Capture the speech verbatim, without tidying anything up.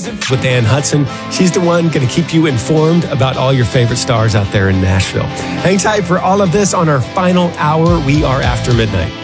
Exclusive with Ann Hudson. She's the one going to keep you informed about all your favorite stars out there in Nashville. Hang tight for all of this on our final hour. We are After Midnight.